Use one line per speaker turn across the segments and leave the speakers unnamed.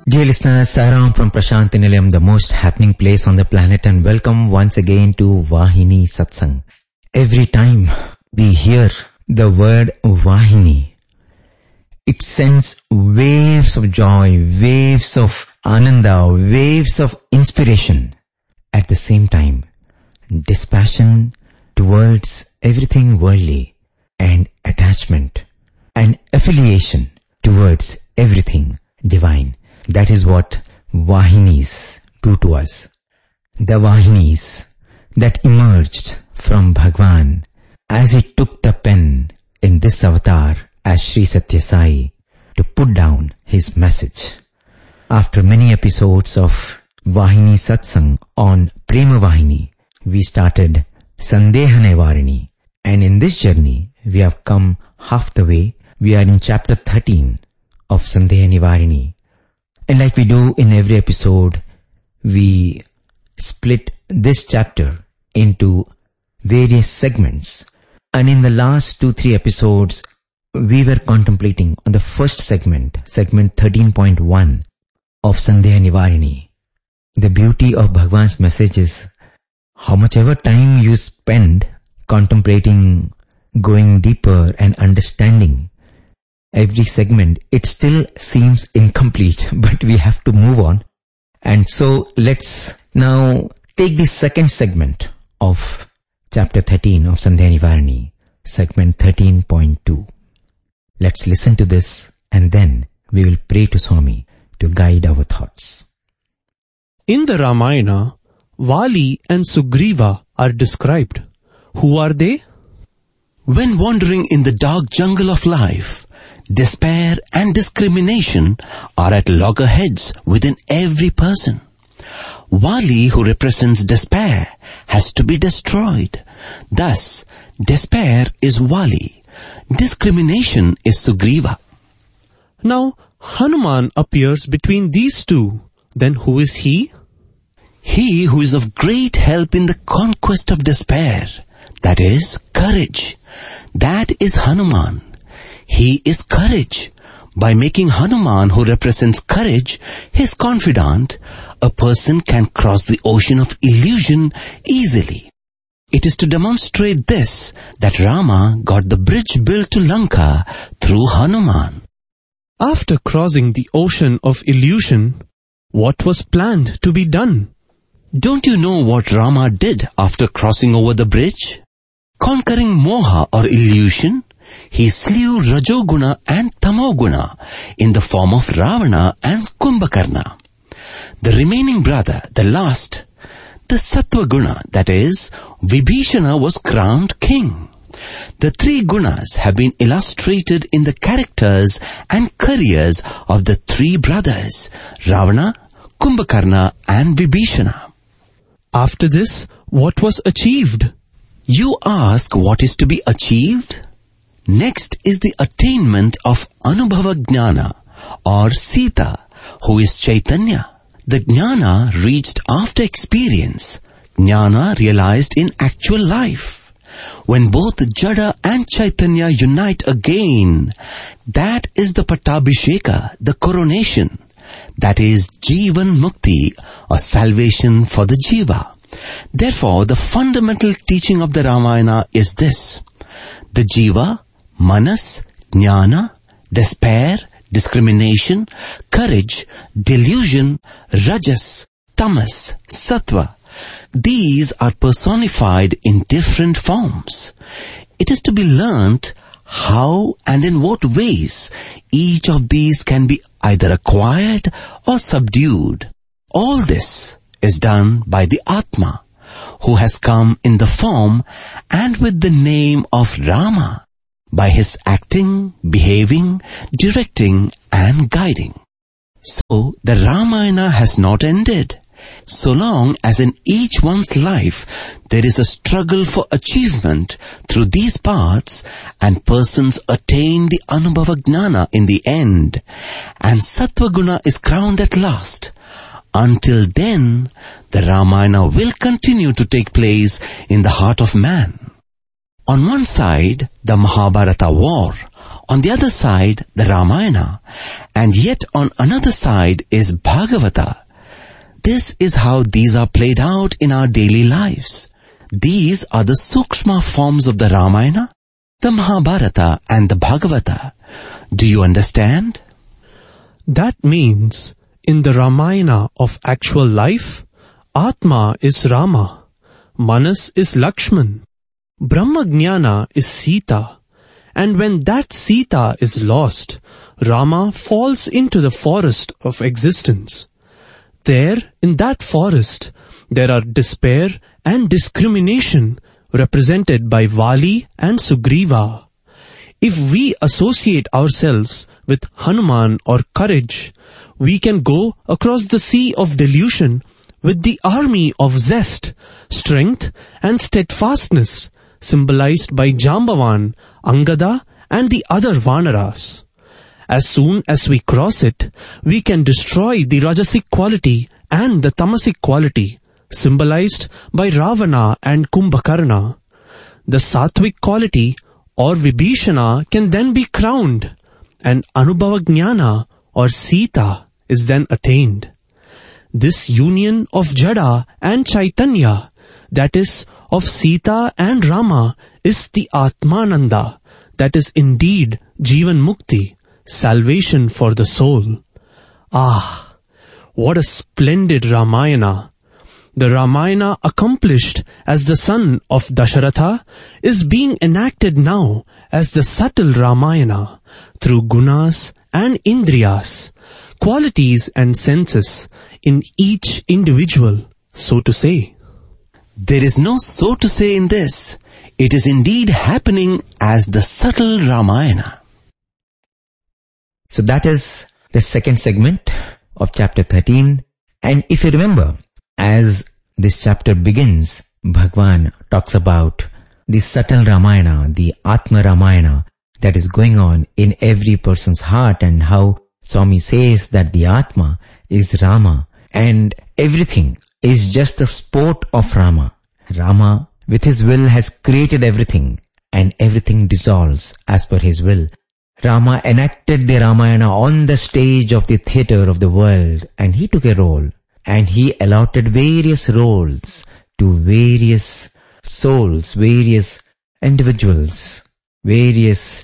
Dear listeners, Saram from Prashant Nilayam, the most happening place on the planet, and welcome once again to Vahini Satsang. Every time we hear the word Vahini, it sends waves of joy, waves of ananda, waves of inspiration. At the same time, dispassion towards everything worldly and attachment and affiliation towards everything divine. That is what Vahinis do to us. The Vahinis that emerged from Bhagwan as he took the pen in this avatar as Sri Satya Sai to put down his message. After many episodes of Vahini Satsang on Prema Vahini, we started Sandeha Nivarini, and in this journey we have come half the way. We are in chapter 13 of Sandeha Nivarini. And like we do in every episode, we split this chapter into various segments. And in the last 2-3 episodes, we were contemplating on the first segment 13.1 of Sandeha Nivarini. The beauty of Bhagwan's message is how much ever time you spend contemplating, going deeper and understanding every segment, it still seems incomplete, but we have to move on. And so let's now take the second segment of chapter 13 of Sandeha Nivarini, segment 13.2. Let's listen to this and then we will pray to Swami to guide our thoughts.
In the Ramayana, Vali and Sugriva are described. Who are they?
When wandering in the dark jungle of life, despair and discrimination are at loggerheads within every person. Vali, who represents despair, has to be destroyed. Thus, despair is Vali. Discrimination is Sugriva.
Now, Hanuman appears between these two. Then who is he?
He who is of great help in the conquest of despair, that is, courage. That is Hanuman. He is courage. By making Hanuman, who represents courage, his confidant, a person can cross the ocean of illusion easily. It is to demonstrate this that Rama got the bridge built to Lanka through Hanuman.
After crossing the ocean of illusion, what was planned to be done?
Don't you know what Rama did after crossing over the bridge? Conquering Moha or illusion, he slew Rajoguna and Tamoguna in the form of Ravana and Kumbhakarna. The remaining brother, the last, the Sattva Guna, that is, Vibhishana, was crowned king. The three gunas have been illustrated in the characters and careers of the three brothers, Ravana, Kumbhakarna and Vibhishana.
After this, what was achieved?
You ask what is to be achieved? Next is the attainment of Anubhava Jnana or Sita, who is Chaitanya. The Jnana reached after experience. Jnana realized in actual life. When both Jada and Chaitanya unite again, that is the Pattabhisheka, the coronation. That is Jivan Mukti, or salvation for the Jiva. Therefore, the fundamental teaching of the Ramayana is this. The Jiva, Manas, Jnana, despair, discrimination, courage, delusion, Rajas, Tamas, Sattva. These are personified in different forms. It is to be learnt how and in what ways each of these can be either acquired or subdued. All this is done by the Atma, who has come in the form and with the name of Rama, by his acting, behaving, directing and guiding. So the Ramayana has not ended. So long as in each one's life there is a struggle for achievement through these paths, and persons attain the Anubhava Jnana in the end, and Sattva Guna is crowned at last, until then the Ramayana will continue to take place in the heart of man. On one side, the Mahabharata war. On the other side, the Ramayana, and yet on another side is Bhagavata. This is how these are played out in our daily lives. These are the Sukshma forms of the Ramayana, the Mahabharata and the Bhagavata. Do you understand?
That means, in the Ramayana of actual life, Atma is Rama, Manas is Lakshman, Brahmajnana is Sita, and when that Sita is lost, Rama falls into the forest of existence. There, in that forest, there are despair and discrimination represented by Vali and Sugriva. If we associate ourselves with Hanuman or courage, we can go across the sea of delusion with the army of zest, strength and steadfastness, symbolized by Jambavan, Angada and the other Vanaras. As soon as we cross it, we can destroy the Rajasic quality and the Tamasic quality, symbolized by Ravana and Kumbhakarna. The Sattvic quality or Vibhishana can then be crowned, and Anubhava Jnana or Sita is then attained. This union of Jada and Chaitanya, that is, of Sita and Rama, is the Atmananda, that is indeed Jivan Mukti, salvation for the soul. Ah, what a splendid Ramayana! The Ramayana accomplished as the son of Dasharatha is being enacted now as the subtle Ramayana through gunas and indriyas, qualities and senses in each individual, so to say.
There is no so to say in this. It is indeed happening as the subtle Ramayana.
So that is the second segment of chapter 13. And if you remember, as this chapter begins, Bhagwan talks about the subtle Ramayana, the Atma Ramayana that is going on in every person's heart, and how Swami says that the Atma is Rama and everything is just the sport of Rama. Rama with his will has created everything and everything dissolves as per his will. Rama enacted the Ramayana on the stage of the theatre of the world, and he took a role. And he allotted various roles to various souls, various individuals, various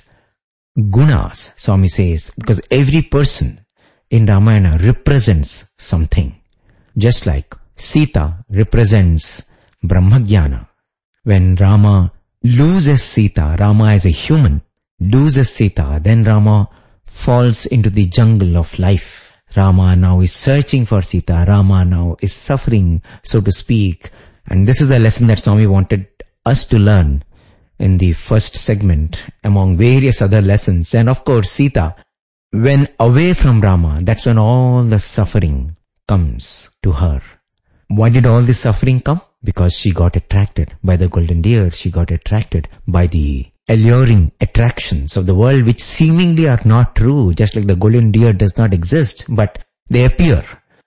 gunas, Swami says, because every person in Ramayana represents something. Just like Sita represents Brahmajnana. When Rama loses Sita, Rama as a human loses Sita, then Rama falls into the jungle of life. Rama now is searching for Sita. Rama now is suffering, so to speak. And this is the lesson that Swami wanted us to learn in the first segment, among various other lessons. And of course, Sita, when away from Rama, that's when all the suffering comes to her. Why did all this suffering come? Because she got attracted by the golden deer. She got attracted by the alluring attractions of the world, which seemingly are not true, just like the golden deer does not exist, but they appear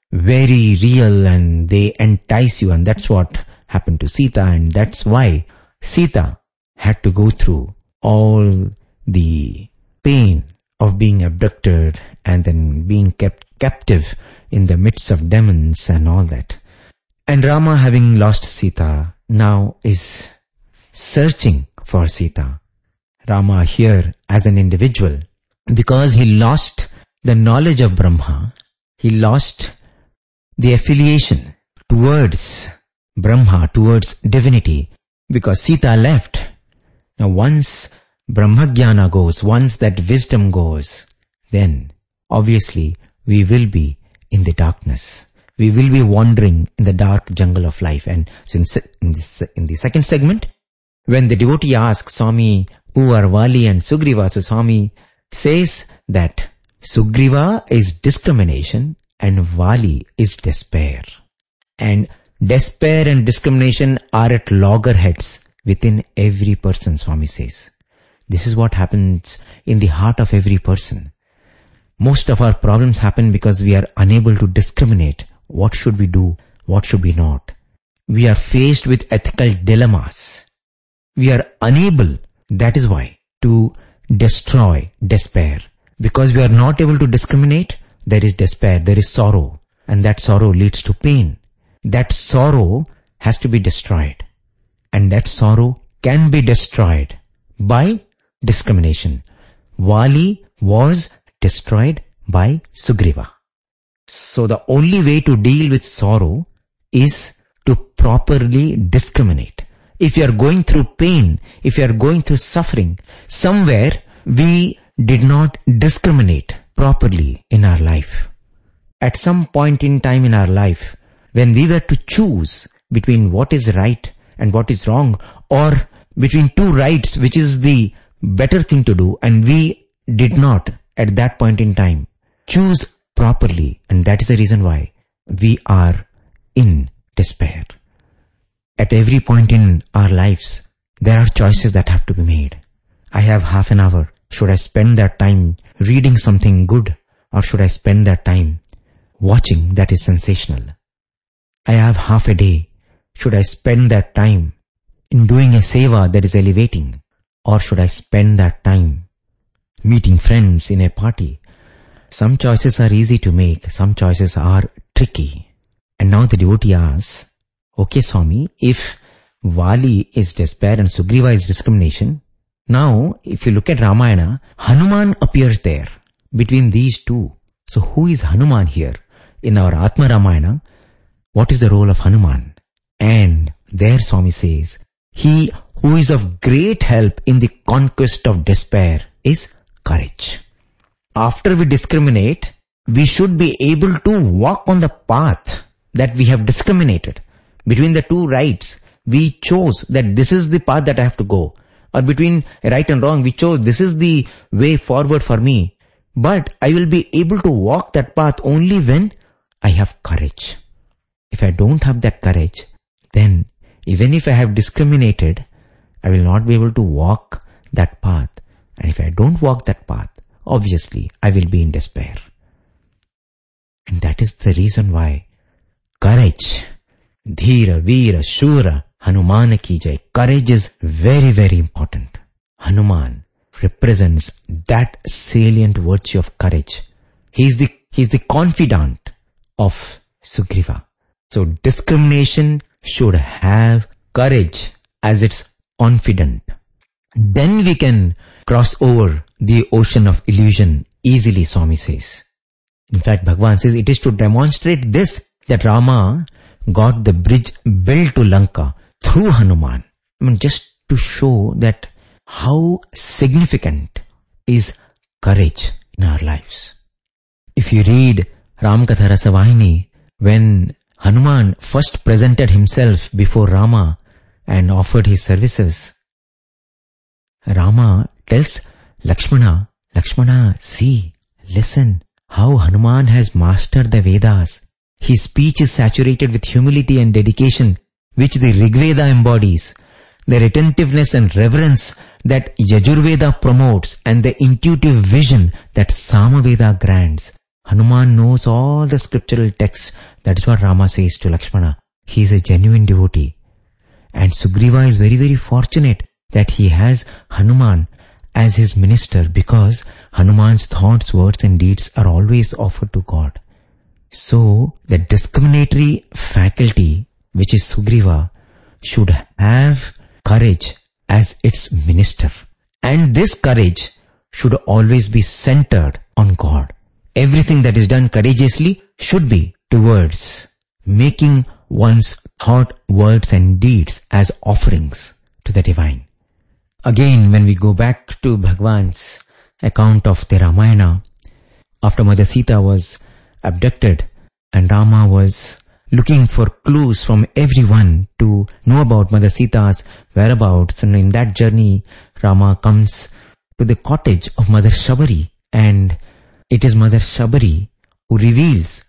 very real and they entice you, and that's what happened to Sita, and that's why Sita had to go through all the pain of being abducted and then being kept captive in the midst of demons and all that. And Rama, having lost Sita, now is searching for Sita. Rama here as an individual, because he lost the knowledge of Brahma, he lost the affiliation towards Brahma, towards divinity, because Sita left. Now once Brahmajnana goes, once that wisdom goes, then obviously we will be in the darkness. We will be wandering in the dark jungle of life. And so in the second segment, when the devotee asks Swami, who are Vali and Sugriva, so Swami says that Sugriva is discrimination and Vali is despair. And despair and discrimination are at loggerheads within every person, Swami says. This is what happens in the heart of every person. Most of our problems happen because we are unable to discriminate. What should we do? What should we not? We are faced with ethical dilemmas. We are unable, that is why, to destroy despair. Because we are not able to discriminate, there is despair, there is sorrow. And that sorrow leads to pain. That sorrow has to be destroyed. And that sorrow can be destroyed by discrimination. Vali was destroyed by Sugriva. So the only way to deal with sorrow is to properly discriminate. If you are going through pain, if you are going through suffering, somewhere we did not discriminate properly in our life. At some point in time in our life, when we were to choose between what is right and what is wrong, or between two rights, which is the better thing to do, and we did not at that point in time choose properly, and that is the reason why we are in despair. At every point in our lives, there are choices that have to be made. I have half an hour. Should I spend that time reading something good, or should I spend that time watching that is sensational? I have half a day. Should I spend that time in doing a seva that is elevating, or should I spend that time meeting friends in a party? Some choices are easy to make, some choices are tricky. And now the devotee asks, okay Swami, if Vali is despair and Sugriva is discrimination, now if you look at Ramayana, Hanuman appears there between these two. So who is Hanuman here? In our Atma Ramayana, what is the role of Hanuman? And there Swami says, he who is of great help in the conquest of despair is courage. After we discriminate, we should be able to walk on the path that we have discriminated. Between the two rights, we chose that this is the path that I have to go. Or between right and wrong, we chose this is the way forward for me. But I will be able to walk that path only when I have courage. If I don't have that courage, then even if I have discriminated, I will not be able to walk that path. And if I don't walk that path, obviously I will be in despair. And that is the reason why courage, Dhira, Veera, Shura, Hanuman ki jai. Courage is very, very important. Hanuman represents that salient virtue of courage. He is the confidant of Sugriva. So discrimination should have courage as its confidant. Then we can cross over the ocean of illusion easily, Swami says. In fact, Bhagavan says it is to demonstrate this that Rama got the bridge built to Lanka through Hanuman. Just to show that how significant is courage in our lives. If you read Ramakatha Rasavahini, when Hanuman first presented himself before Rama and offered his services, Rama tells Lakshmana, see, listen, how Hanuman has mastered the Vedas. His speech is saturated with humility and dedication, which the Rigveda embodies, the retentiveness and reverence that Yajurveda promotes, and the intuitive vision that Samaveda grants. Hanuman knows all the scriptural texts. That is what Rama says to Lakshmana. He is a genuine devotee. And Sugriva is very, very fortunate that he has Hanuman as his minister, because Hanuman's thoughts, words and deeds are always offered to God. So the discriminatory faculty, which is Sugriva, should have courage as its minister. And this courage should always be centered on God. Everything that is done courageously should be towards making one's thought, words and deeds as offerings to the divine. Again, when we go back to Bhagavan's account of the Ramayana, after Mother Sita was abducted and Rama was looking for clues from everyone to know about Mother Sita's whereabouts, and in that journey Rama comes to the cottage of Mother Shabari, and it is Mother Shabari who reveals